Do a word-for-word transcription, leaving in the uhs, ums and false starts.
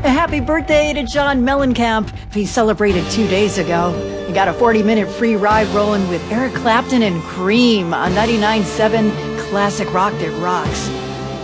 A happy birthday to John Mellencamp. He celebrated two days ago. He got a forty minute free ride rolling with Eric Clapton and Cream on ninety-nine point seven Classic Rock That Rocks.